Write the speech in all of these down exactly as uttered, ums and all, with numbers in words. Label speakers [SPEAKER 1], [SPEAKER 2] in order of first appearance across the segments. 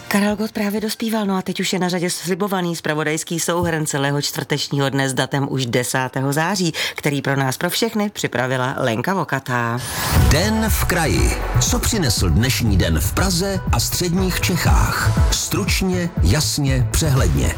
[SPEAKER 1] Karel Gott právě dospíval, no a teď už je na řadě slibovaný zpravodajský souhrn celého čtvrtečního dne s datem už desátého září, který pro nás pro všechny připravila Lenka Vokatá.
[SPEAKER 2] Den v kraji. Co přinesl dnešní den v Praze a středních Čechách? Stručně, jasně, přehledně.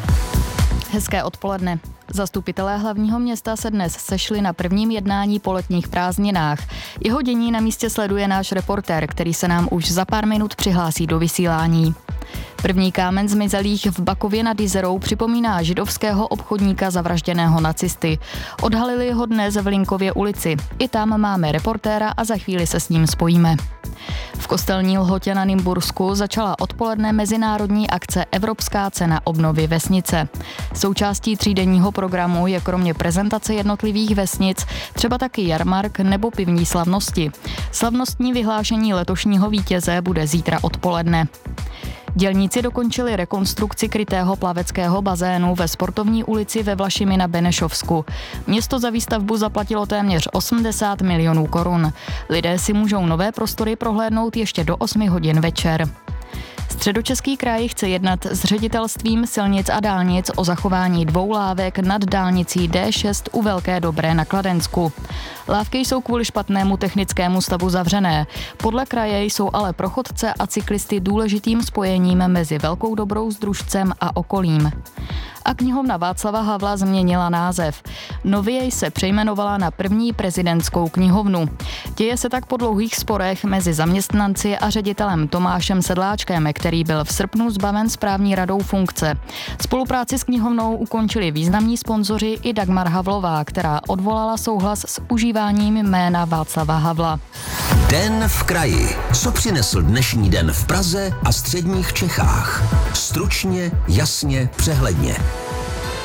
[SPEAKER 3] Hezké odpoledne. Zastupitelé hlavního města se dnes sešli na prvním jednání po letních prázdninách. Jeho dění na místě sleduje náš reportér, který se nám už za pár minut přihlásí do vysílání. První kámen zmizelých v Bakově nad Jizerou připomíná židovského obchodníka zavražděného nacisty. Odhalili ho dnes v Linkově ulici. I tam máme reportéra a za chvíli se s ním spojíme. V Kostelní Lhotě na Nymbursku začala odpoledne mezinárodní akce Evropská cena obnovy vesnice. Součástí třídenního programu je kromě prezentace jednotlivých vesnic třeba taky jarmark nebo pivní slavnosti. Slavnostní vyhlášení letošního vítěze bude zítra odpoledne. Dělníci dokončili rekonstrukci krytého plaveckého bazénu ve Sportovní ulici ve Vlašimi na Benešovsku. Město za výstavbu zaplatilo téměř osmdesát milionů korun. Lidé si můžou nové prostory prohlédnout ještě do osmi hodin večer. Středočeský kraj chce jednat s ředitelstvím silnic a dálnic o zachování dvou lávek nad dálnicí D šest u Velké Dobré na Kladensku. Lávky jsou kvůli špatnému technickému stavu zavřené. Podle kraje jsou ale pro chodce a cyklisty důležitým spojením mezi Velkou Dobrou s Družcem a okolím. A knihovna Václava Havla změnila název. Nově se přejmenovala na první prezidentskou knihovnu. Děje se tak po dlouhých sporech mezi zaměstnanci a ředitelem Tomášem Sedláčkem, který byl v srpnu zbaven správní radou funkce. Spolupráci s knihovnou ukončili významní sponzoři i Dagmar Havlová, která odvolala souhlas s užíváním jména Václava Havla.
[SPEAKER 2] Den v kraji. Co přinesl dnešní den v Praze a středních Čechách? Stručně, jasně, přehledně.